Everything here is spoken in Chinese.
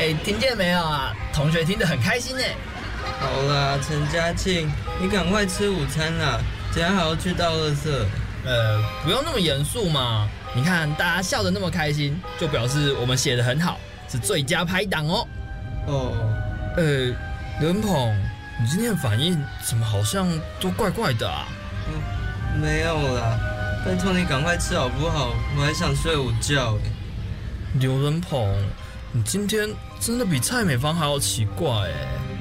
听见没有啊？同学听得很开心呢。 好啦，陈嘉庆，你赶快吃午餐啦，等下还要去倒垃圾。 不用那么严肃嘛。你看大家笑得那么开心，就表示我们写得很好，是最佳拍档哦。伦鹏，你今天的反应怎么好像都怪怪的啊？ 没有啦，拜托你赶快吃好不好？我还想睡午觉欸。 刘伦鹏，你今天真的比蔡美芳还要奇怪欸。